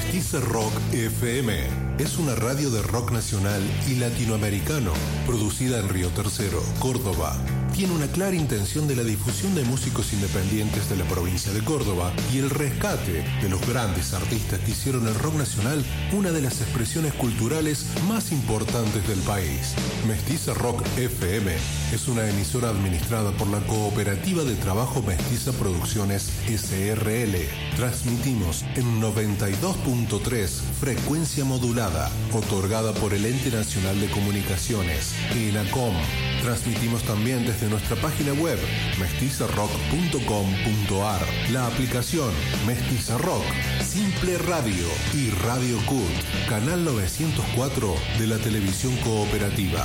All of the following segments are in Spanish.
Mestiza Rock FM es una radio de rock nacional y latinoamericano, producida en Río Tercero, Córdoba. Tiene una clara intención de la difusión de músicos independientes de la provincia de Córdoba y el rescate de los grandes artistas que hicieron el rock nacional una de las expresiones culturales más importantes del país. Mestiza Rock FM es una emisora administrada por la Cooperativa de Trabajo Mestiza Producciones SRL. Transmitimos en 92.3 frecuencia modulada, otorgada por el Ente Nacional de Comunicaciones, ENACOM. Transmitimos también desde nuestra página web, mestizarrock.com.ar, la aplicación Mestiza Rock, Simple Radio y Radio CUT, canal 904 de la televisión cooperativa.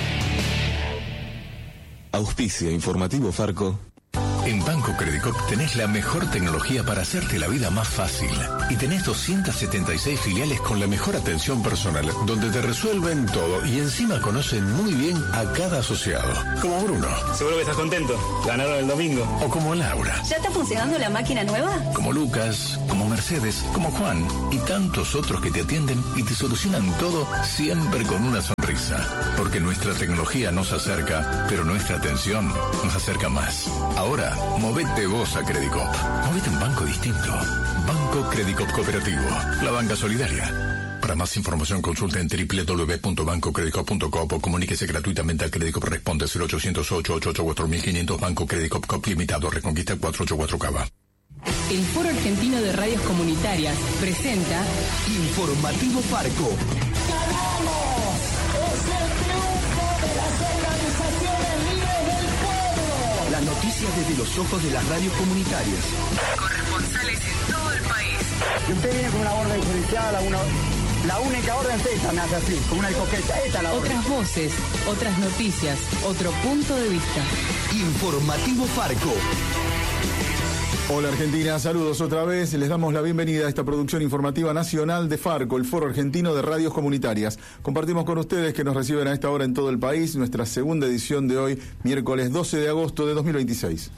Auspicia Informativo Farco. En Banco Credicop tenés la mejor tecnología para hacerte la vida más fácil. Y tenés 276 filiales con la mejor atención personal, donde te resuelven todo y encima conocen muy bien a cada asociado. Como Bruno. Seguro que estás contento. Ganaron el domingo. O como Laura. ¿Ya está funcionando la máquina nueva? Como Lucas, como Mercedes, como Juan y tantos otros que te atienden y te solucionan todo siempre con una sonrisa. Porque nuestra tecnología nos acerca, pero nuestra atención nos acerca más. Ahora, movete vos a Credicop. Movete a un banco distinto. Banco Credicop Cooperativo. La banca solidaria. Para más información consulta en www.bancocredicop.com o comuníquese gratuitamente al Credicop Responde 0800-888-4500 Banco Credicop Cop Limitado Reconquista 484 Cava. El Foro Argentino de Radios Comunitarias presenta Informativo Farco. ¡Ganamos! ¡Es el triunfo de las organizaciones libres del pueblo! Las noticias desde los ojos de las radios comunitarias. Corresponsales en todo el país. Y usted viene con una orden judicial, la única orden es esta, me hace así, como una coqueta. Esta es la orden. Otras voces, otras noticias, otro punto de vista. Informativo Farco. Hola Argentina, saludos otra vez. Les damos la bienvenida a esta producción informativa nacional de Farco, el Foro Argentino de Radios Comunitarias. Compartimos con ustedes que nos reciben a esta hora en todo el país nuestra segunda edición de hoy, miércoles 12 de agosto de 2026.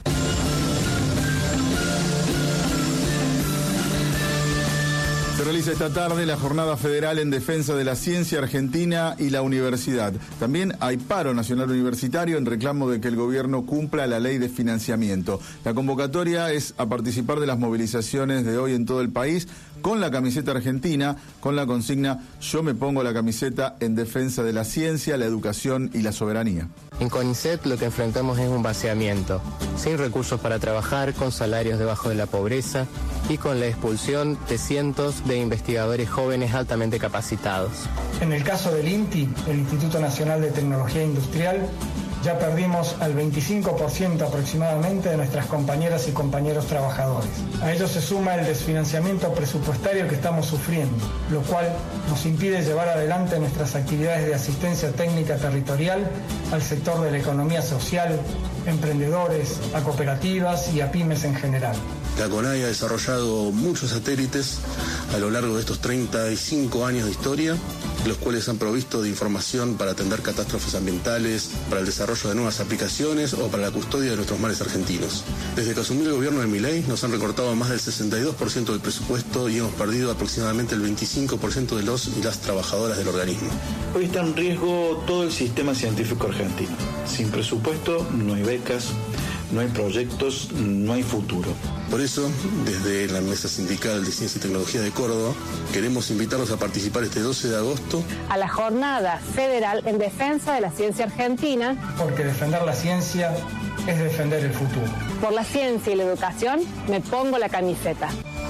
Se realiza esta tarde la Jornada Federal en Defensa de la Ciencia Argentina y la Universidad. También hay paro nacional universitario en reclamo de que el gobierno cumpla la ley de financiamiento. La convocatoria es a participar de las movilizaciones de hoy en todo el país con la camiseta argentina, con la consigna "Yo me pongo la camiseta en defensa de la ciencia, la educación y la soberanía". En CONICET lo que enfrentamos es un vaciamiento, sin recursos para trabajar, con salarios debajo de la pobreza y con la expulsión de cientos de investigadores jóvenes altamente capacitados. En el caso del INTI, el Instituto Nacional de Tecnología Industrial, ya perdimos al 25% aproximadamente de nuestras compañeras y compañeros trabajadores. A ello se suma el desfinanciamiento presupuestario que estamos sufriendo, lo cual nos impide llevar adelante nuestras actividades de asistencia técnica territorial al sector de la economía social, emprendedores, a cooperativas y a pymes en general. La CONAI ha desarrollado muchos satélites a lo largo de estos 35 años de historia, los cuales han provisto de información para atender catástrofes ambientales, para el desarrollo de nuevas aplicaciones o para la custodia de nuestros mares argentinos. Desde que asumió el gobierno de Milei nos han recortado más del 62% del presupuesto y hemos perdido aproximadamente el 25% de los y las trabajadoras del organismo. Hoy está en riesgo todo el sistema científico argentino. Sin presupuesto no hay becas, no hay proyectos, no hay futuro. Por eso, desde la Mesa Sindical de Ciencia y Tecnología de Córdoba, queremos invitarlos a participar este 12 de agosto a la Jornada Federal en Defensa de la Ciencia Argentina. Porque defender la ciencia es defender el futuro. Por la ciencia y la educación, me pongo la camiseta.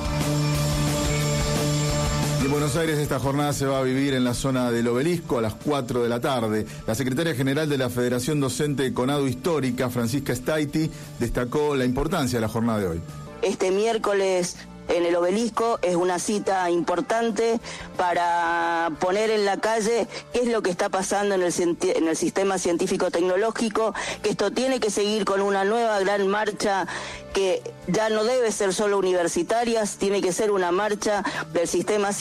Y en Buenos Aires esta jornada se va a vivir en la zona del Obelisco a las 4 de la tarde. La secretaria general de la Federación Docente Conadu Histórica, Francisca Staiti, destacó la importancia de la jornada de hoy. Este miércoles en el Obelisco es una cita importante para poner en la calle qué es lo que está pasando en el sistema científico-tecnológico, que esto tiene que seguir con una nueva gran marcha que ya no debe ser solo universitaria, tiene que ser una marcha del sistema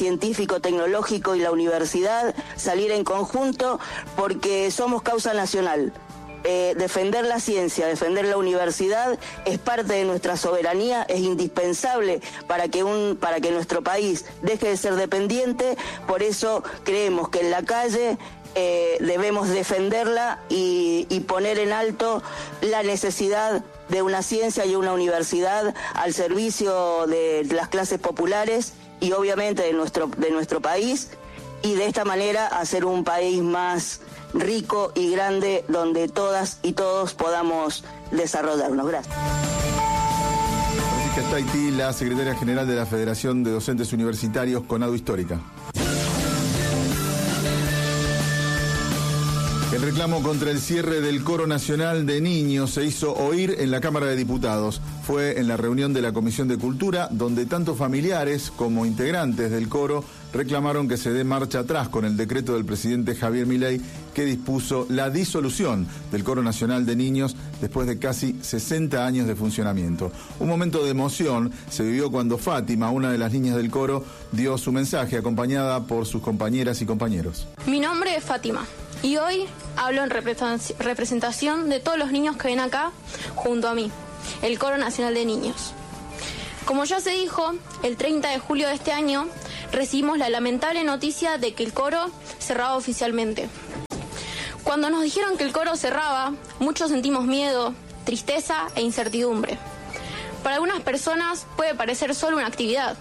científico-tecnológico y la universidad, salir en conjunto porque somos causa nacional. defender la ciencia, defender la universidad es parte de nuestra soberanía, es indispensable para que nuestro país deje de ser dependiente. Por eso creemos que en la calle debemos defenderla y poner en alto la necesidad de una ciencia y una universidad al servicio de las clases populares y obviamente de nuestro país, y de esta manera hacer un país más rico y grande donde todas y todos podamos desarrollarnos. Gracias. Francisca Staiti, la secretaria general de la Federación de Docentes Universitarios, CONADU Histórica. El reclamo contra el cierre del Coro Nacional de Niños se hizo oír en la Cámara de Diputados. Fue en la reunión de la Comisión de Cultura, donde tanto familiares como integrantes del coro reclamaron que se dé marcha atrás con el decreto del presidente Javier Milei que dispuso la disolución del Coro Nacional de Niños después de casi 60 años de funcionamiento. Un momento de emoción se vivió cuando Fátima, una de las niñas del coro, dio su mensaje acompañada por sus compañeras y compañeros. Mi nombre es Fátima y hoy hablo en representación de todos los niños que ven acá junto a mí, el Coro Nacional de Niños. Como ya se dijo, el 30 de julio de este año recibimos la lamentable noticia de que el coro cerraba oficialmente. Cuando nos dijeron que el coro cerraba, muchos sentimos miedo, tristeza e incertidumbre. Para algunas personas puede parecer solo una actividad,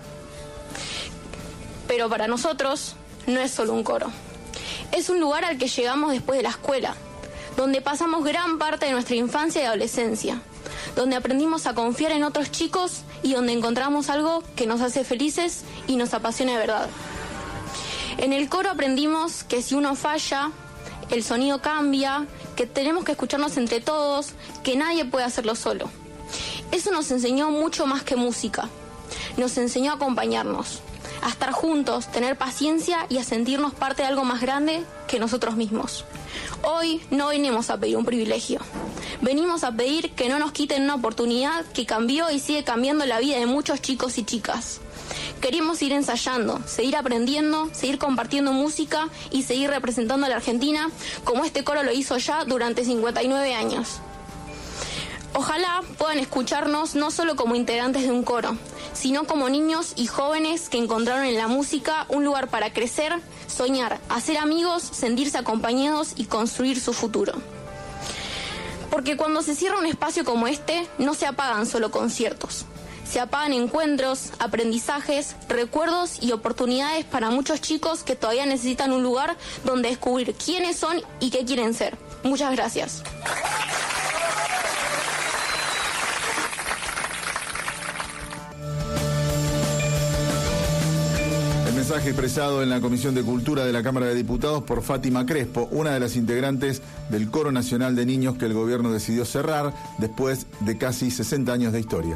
pero para nosotros no es solo un coro. Es un lugar al que llegamos después de la escuela, donde pasamos gran parte de nuestra infancia y adolescencia, donde aprendimos a confiar en otros chicos y donde encontramos algo que nos hace felices y nos apasiona de verdad. En el coro aprendimos que si uno falla, el sonido cambia, que tenemos que escucharnos entre todos, que nadie puede hacerlo solo. Eso nos enseñó mucho más que música. Nos enseñó a acompañarnos, a estar juntos, tener paciencia y a sentirnos parte de algo más grande que nosotros mismos. Hoy no venimos a pedir un privilegio. Venimos a pedir que no nos quiten una oportunidad que cambió y sigue cambiando la vida de muchos chicos y chicas. Queremos ir ensayando, seguir aprendiendo, seguir compartiendo música y seguir representando a la Argentina como este coro lo hizo ya durante 59 años. Ojalá puedan escucharnos no solo como integrantes de un coro, sino como niños y jóvenes que encontraron en la música un lugar para crecer, soñar, hacer amigos, sentirse acompañados y construir su futuro. Porque cuando se cierra un espacio como este, no se apagan solo conciertos. Se apagan encuentros, aprendizajes, recuerdos y oportunidades para muchos chicos que todavía necesitan un lugar donde descubrir quiénes son y qué quieren ser. Muchas gracias. Mensaje expresado en la Comisión de Cultura de la Cámara de Diputados por Fátima Crespo, una de las integrantes del Coro Nacional de Niños que el gobierno decidió cerrar después de casi 60 años de historia.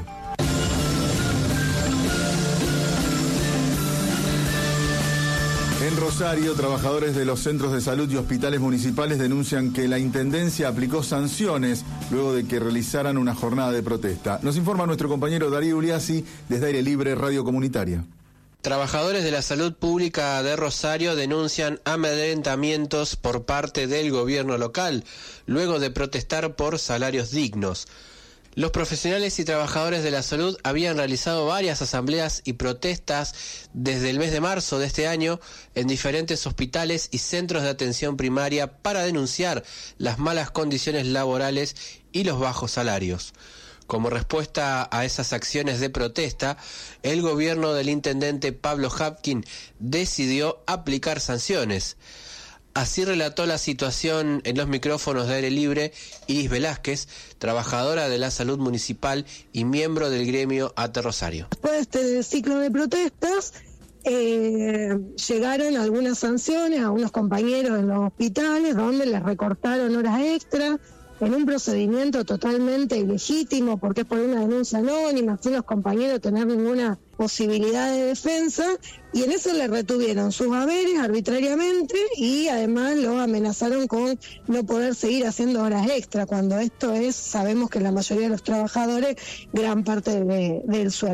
En Rosario, trabajadores de los centros de salud y hospitales municipales denuncian que la Intendencia aplicó sanciones luego de que realizaran una jornada de protesta. Nos informa nuestro compañero Darío Uliassi desde Aire Libre Radio Comunitaria. Trabajadores de la salud pública de Rosario denuncian amedrentamientos por parte del gobierno local, luego de protestar por salarios dignos. Los profesionales y trabajadores de la salud habían realizado varias asambleas y protestas desde el mes de marzo de este año en diferentes hospitales y centros de atención primaria para denunciar las malas condiciones laborales y los bajos salarios. Como respuesta a esas acciones de protesta, el gobierno del intendente Pablo Hapkin decidió aplicar sanciones. Así relató la situación en los micrófonos de Aire Libre Iris Velázquez, trabajadora de la salud municipal y miembro del gremio ATE Rosario. Después de este ciclo de protestas, llegaron algunas sanciones a unos compañeros en los hospitales donde les recortaron horas extras, en un procedimiento totalmente ilegítimo porque es por una denuncia anónima, sin los compañeros tener ninguna posibilidad de defensa, y en eso le retuvieron sus haberes arbitrariamente y además lo amenazaron con no poder seguir haciendo horas extra, cuando esto es, sabemos que la mayoría de los trabajadores, gran parte del sueldo.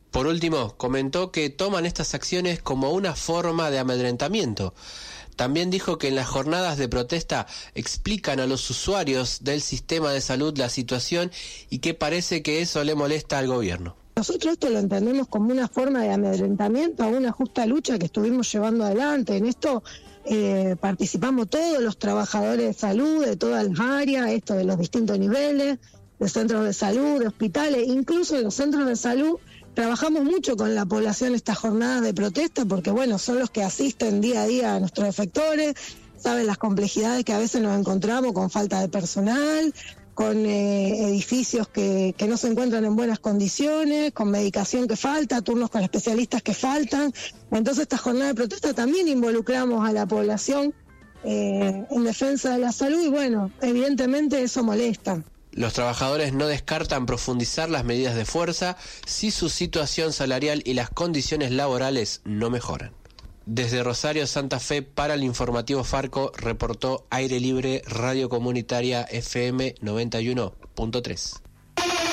Por último, comentó que toman estas acciones como una forma de amedrentamiento. También dijo que en las jornadas de protesta explican a los usuarios del sistema de salud la situación y que parece que eso le molesta al gobierno. Nosotros esto lo entendemos como una forma de amedrentamiento a una justa lucha que estuvimos llevando adelante. En esto participamos todos los trabajadores de salud de todas las áreas, esto de los distintos niveles, de centros de salud, de hospitales, incluso en los centros de salud. Trabajamos mucho con la población estas jornadas de protesta porque, bueno, son los que asisten día a día a nuestros efectores, saben las complejidades que a veces nos encontramos con falta de personal, con edificios que no se encuentran en buenas condiciones, con medicación que falta, turnos con especialistas que faltan. Entonces, esta jornada de protesta también involucramos a la población en defensa de la salud y, bueno, evidentemente eso molesta. Los trabajadores no descartan profundizar las medidas de fuerza si su situación salarial y las condiciones laborales no mejoran. Desde Rosario, Santa Fe, para el informativo Farco, reportó Aire Libre Radio Comunitaria FM 91.3.